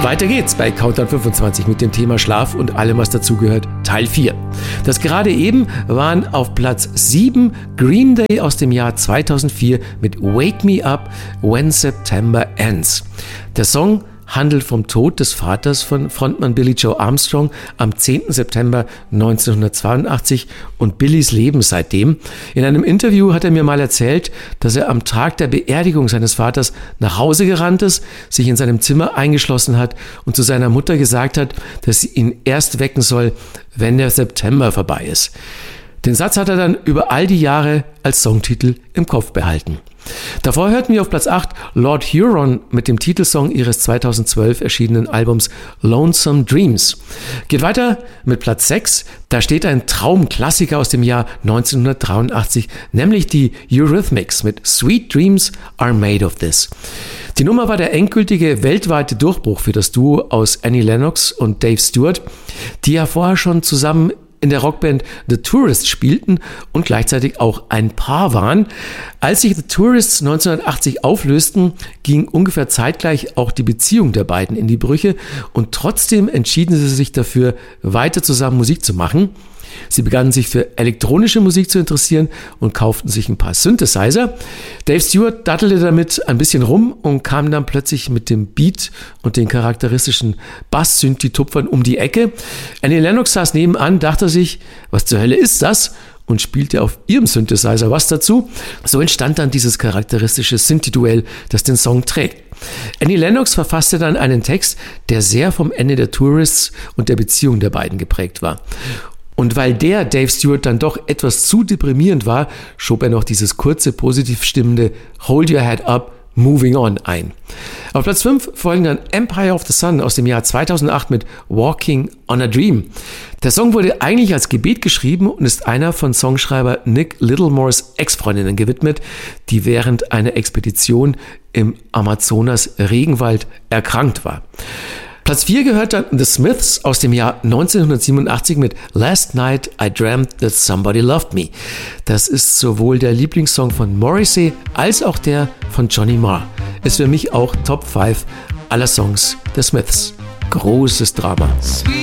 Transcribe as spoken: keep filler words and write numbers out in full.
Weiter geht's bei Countdown fünfundzwanzig mit dem Thema Schlaf und allem, was dazugehört, Teil vier. Das gerade eben waren auf Platz sieben Green Day aus dem Jahr zweitausendvier mit Wake Me Up When September Ends. Der Song handelt vom Tod des Vaters von Frontmann Billie Joe Armstrong am zehnten September neunzehnhundertzweiundachtzig und Billies Leben seitdem. In einem Interview hat er mir mal erzählt, dass er am Tag der Beerdigung seines Vaters nach Hause gerannt ist, sich in seinem Zimmer eingeschlossen hat und zu seiner Mutter gesagt hat, dass sie ihn erst wecken soll, wenn der September vorbei ist. Den Satz hat er dann über all die Jahre als Songtitel im Kopf behalten. Davor hörten wir auf Platz acht Lord Huron mit dem Titelsong ihres zweitausendzwölf erschienenen Albums Lonesome Dreams. Geht weiter mit Platz sechs, da steht ein Traumklassiker aus dem Jahr neunzehnhundertdreiundachtzig, nämlich die Eurythmics mit Sweet Dreams Are Made of This. Die Nummer war der endgültige weltweite Durchbruch für das Duo aus Annie Lennox und Dave Stewart, die ja vorher schon zusammen in der Rockband The Tourists spielten und gleichzeitig auch ein Paar waren. Als sich The Tourists neunzehnhundertachtzig auflösten, ging ungefähr zeitgleich auch die Beziehung der beiden in die Brüche und trotzdem entschieden sie sich dafür, weiter zusammen Musik zu machen. Sie begannen sich für elektronische Musik zu interessieren und kauften sich ein paar Synthesizer. Dave Stewart dattelte damit ein bisschen rum und kam dann plötzlich mit dem Beat und den charakteristischen Bass-Synthi-Tupfern um die Ecke. Annie Lennox saß nebenan, dachte sich, was zur Hölle ist das? Und spielte auf ihrem Synthesizer was dazu. So entstand dann dieses charakteristische Synthi-Duell, das den Song trägt. Annie Lennox verfasste dann einen Text, der sehr vom Ende der Tourists und der Beziehung der beiden geprägt war. Und weil der Dave Stewart dann doch etwas zu deprimierend war, schob er noch dieses kurze, positiv stimmende Hold Your Head Up, Moving On ein. Auf Platz fünf folgen dann Empire of the Sun aus dem Jahr zweitausendacht mit Walking on a Dream. Der Song wurde eigentlich als Gebet geschrieben und ist einer von Songschreiber Nick Littlemores Ex-Freundinnen gewidmet, die während einer Expedition im Amazonas-Regenwald erkrankt war. Platz vier gehört dann The Smiths aus dem Jahr neunzehnhundertsiebenundachtzig mit Last Night I Dreamt That Somebody Loved Me. Das ist sowohl der Lieblingssong von Morrissey als auch der von Johnny Marr. Ist für mich auch Top fünf aller Songs der Smiths. Großes Drama.